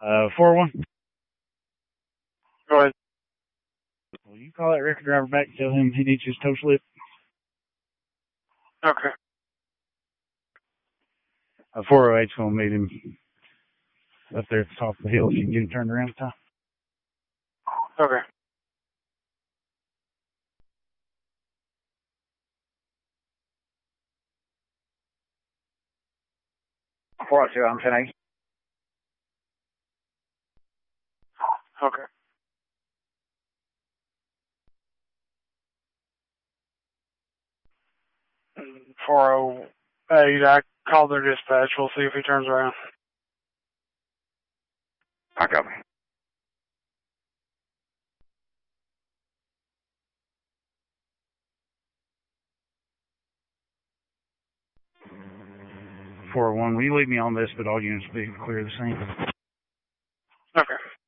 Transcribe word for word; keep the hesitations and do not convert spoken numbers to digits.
Uh, four one. Go ahead. Will you call that record driver back and tell him he needs his toe slip? Okay. Uh, four oh eight's going to meet him up there at the top of the hill if you can get him turned around in time. Okay. four oh two, I'm ten eight. Okay. four oh eight, I called their dispatch. We'll see if he turns around. I copy. four oh one, will you leave me on this, but all units will be clear the same? Okay.